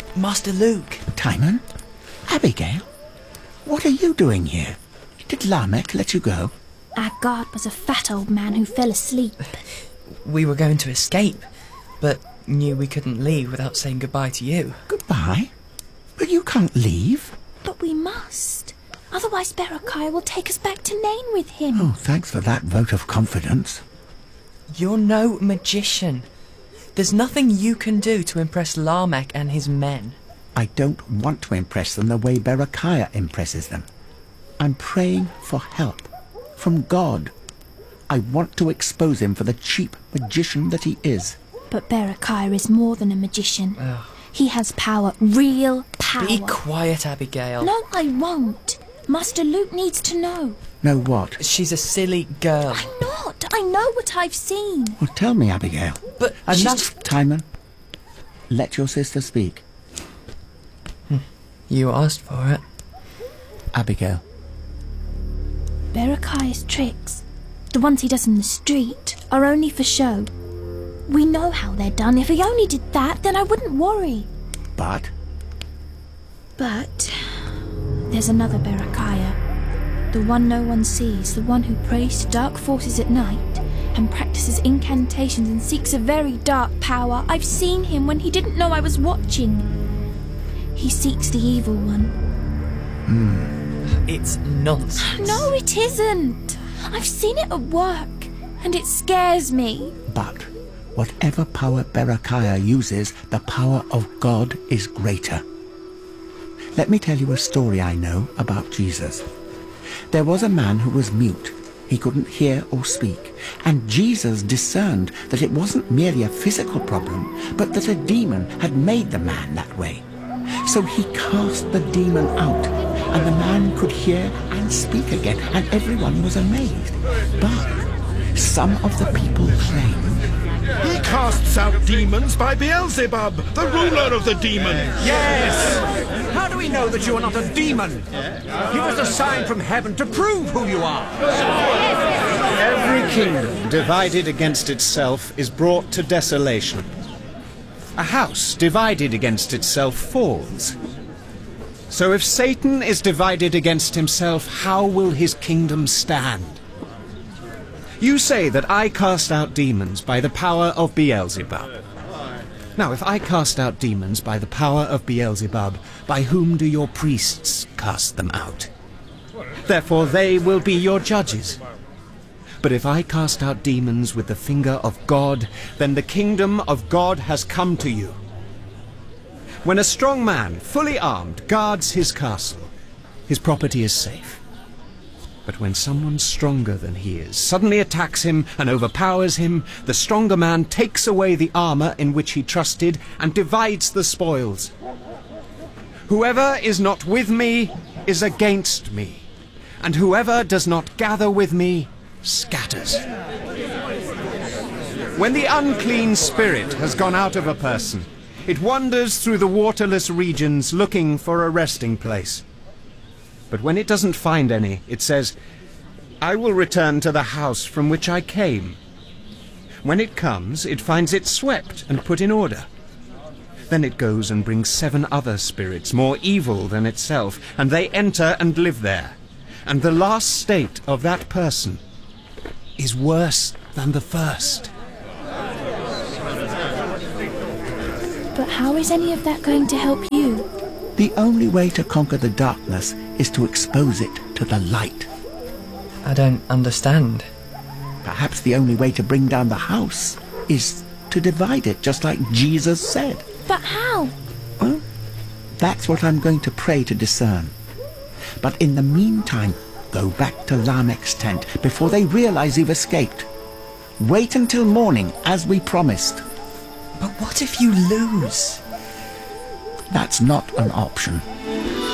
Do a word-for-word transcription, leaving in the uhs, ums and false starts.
Master Luke. Timon? Abigail? What are you doing here? Did Lamech let you go? Our guard was a fat old man who fell asleep. We were going to escape, but knew we couldn't leave without saying goodbye to you. Goodbye? But you can't leave. But we must. Otherwise Berechiah will take us back to Nain with him. Oh, thanks for that vote of confidence. You're no magician. There's nothing you can do to impress Lamech and his men. I don't want to impress them the way Berechiah impresses them. I'm praying for help. From God. I want to expose him for the cheap magician that he is. But Berechiah is more than a magician. Ugh. He has power. Real power. Be quiet, Abigail. No, I won't. Master Luke needs to know. Know what? She's a silly girl. I'm not. I know what I've seen. Well, tell me, Abigail. But she's Enough, just... Timon. Let your sister speak. You asked for it. Abigail. Berechiah's tricks, the ones he does in the street, are only for show. We know how they're done. If he only did that, then I wouldn't worry. But? But there's another Berechiah. The one no one sees, the one who prays to dark forces at night and practices incantations and seeks a very dark power. I've seen him when he didn't know I was watching. He seeks the evil one. Hmm. It's nonsense. No, it isn't. I've seen it at work, and it scares me. But whatever power Berechiah uses, the power of God is greater. Let me tell you a story I know about Jesus. There was a man who was mute. He couldn't hear or speak. And Jesus discerned that it wasn't merely a physical problem, but that a demon had made the man that way. So he cast the demon out, and the man could hear and speak again, and everyone was amazed. But some of the people claimed, "He casts out demons by Beelzebub, the ruler of the demons." Yes! How do we know that you are not a demon? Give us a sign from heaven to prove who you are. Every kingdom divided against itself is brought to desolation. A house divided against itself falls. So if Satan is divided against himself, how will his kingdom stand? You say that I cast out demons by the power of Beelzebub. Now, if I cast out demons by the power of Beelzebub, by whom do your priests cast them out? Therefore they will be your judges. But if I cast out demons with the finger of God, then the kingdom of God has come to you. When a strong man, fully armed, guards his castle, his property is safe. But when someone stronger than he is suddenly attacks him and overpowers him, the stronger man takes away the armor in which he trusted and divides the spoils. Whoever is not with me is against me, and whoever does not gather with me scatters. When the unclean spirit has gone out of a person, it wanders through the waterless regions looking for a resting place. But when it doesn't find any, it says, "I will return to the house from which I came." When it comes, it finds it swept and put in order. Then it goes and brings seven other spirits more evil than itself, and they enter and live there. And the last state of that person is worse than the first. But how is any of that going to help you? the only way to conquer the darkness is to expose it to the light. I don't understand. Perhaps the only way to bring down the house is to divide it, just like Jesus said. But how? Well, that's what I'm going to pray to discern. But in the meantime, go back to Lamech's tent before they realize you've escaped. Wait until morning, as we promised. But what if you lose? That's not an option.